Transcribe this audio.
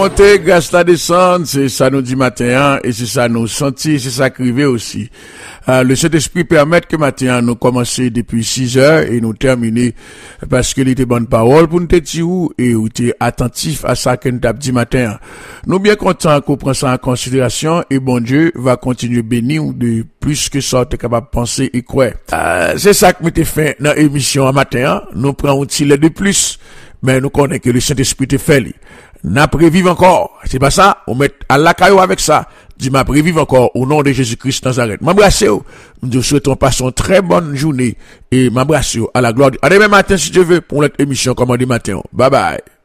Monter, grâce à descendre, c'est ça nous dit matin, et c'est ça nous sentir, c'est ça criver aussi. Le Saint-Esprit permet que matin, nous commencer depuis 6 heures et nous terminer parce qu'il était bonne parole pour nous te dire et ou t'es attentif à ça que nous t'a dit matin. Nous bien contents qu'on prend ça en considération et bon Dieu va continuer bénir de plus que ça t'es capable de penser et croire. C'est ça que nous t'ai fait dans l'émission à matin, nous prenons un petit lait de plus, mais nous connaissons que le Saint-Esprit te fait lui. N'a prévive encore. C'est pas ça. On met à la caillou avec ça. Dis m'a prévive encore au nom de Jésus-Christ Nazareth. M'embrasse. Nous souhaitons passer une très bonne journée et m'embrasse à la gloire. À demain matin si tu veux pour notre émission Commandé matin. Bye bye.